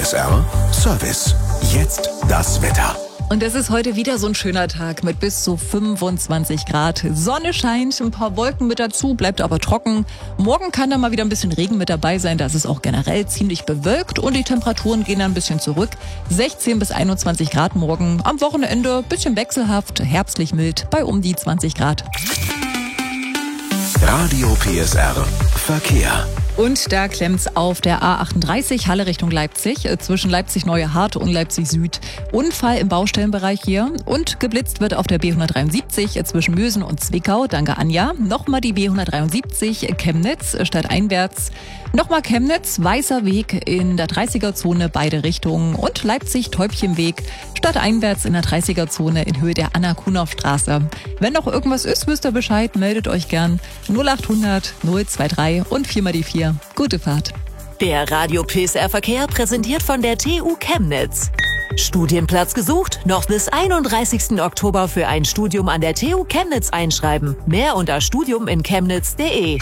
PSR Service. Jetzt das Wetter. Und es ist heute wieder so ein schöner Tag mit bis zu 25 Grad. Sonne scheint, ein paar Wolken mit dazu, bleibt aber trocken. Morgen kann da mal wieder ein bisschen Regen mit dabei sein. Da ist es auch generell ziemlich bewölkt und die Temperaturen gehen dann ein bisschen zurück. 16 bis 21 Grad morgen. Am Wochenende ein bisschen wechselhaft, herbstlich mild bei um die 20 Grad. Radio PSR Verkehr. Und da klemmt's auf der A38 Halle Richtung Leipzig, zwischen Leipzig-Neue-Harte und Leipzig-Süd. Unfall im Baustellenbereich hier und geblitzt wird auf der B173 zwischen Mösen und Zwickau. Danke, Anja. Nochmal die B173 Chemnitz stadteinwärts. Nochmal Chemnitz, Weißer Weg in der 30er-Zone, beide Richtungen. Und Leipzig-Täubchenweg stadteinwärts in der 30er-Zone in Höhe der Anna-Kunow-Straße. Wenn noch irgendwas ist, wisst ihr Bescheid, meldet euch gern. 0800 023 und 4 mal die 4. Gute Fahrt. Der Radio PSR Verkehr präsentiert von der TU Chemnitz. Studienplatz gesucht? Noch bis 31. Oktober für ein Studium an der TU Chemnitz einschreiben. Mehr unter studiuminchemnitz.de.